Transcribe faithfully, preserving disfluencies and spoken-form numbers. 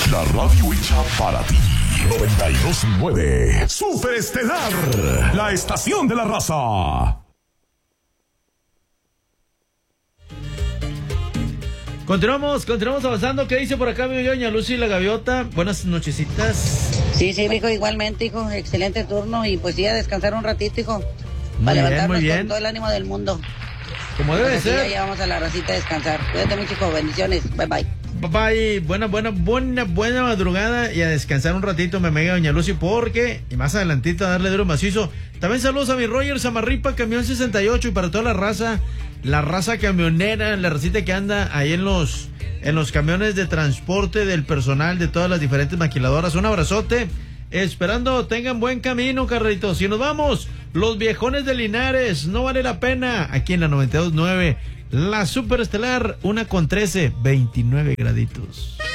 La radio hecha para ti. noventa y dos punto nueve. Super Estelar. La estación de la raza. Continuamos, continuamos avanzando. ¿Qué dice por acá mi doña Lucy la Gaviota? Buenas nochecitas. Sí, sí, hijo, igualmente, hijo. Excelente turno. Y pues sí, a descansar un ratito, hijo. Muy Para bien, levantarnos muy bien. con todo el ánimo del mundo. Como debe Entonces, ser. sí, ya vamos a la racita a descansar. Cuídate mucho, hijo. Bendiciones. Bye, bye. Bye, buena, buena, buena, buena madrugada y a descansar un ratito, mi amiga doña Lucy, porque, y más adelantito a darle duro macizo. También saludos a mi Roger Samarripa, camión sesenta y ocho, y para toda la raza, la raza camionera, la racita que anda ahí en los, en los camiones de transporte del personal de todas las diferentes maquiladoras. Un abrazote, esperando tengan buen camino, carritos. Y nos vamos, los viejones de Linares, no vale la pena, aquí en la noventa y dos punto nueve. La Super Estelar, una con trece, veintinueve graditos.